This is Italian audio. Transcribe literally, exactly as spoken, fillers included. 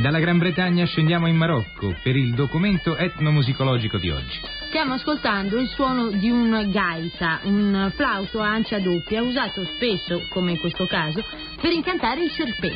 dalla Gran Bretagna scendiamo in Marocco per il documento etnomusicologico di oggi. Stiamo ascoltando il suono di un gaita, un flauto a ancia doppia usato spesso, come in questo caso, per incantare il serpente.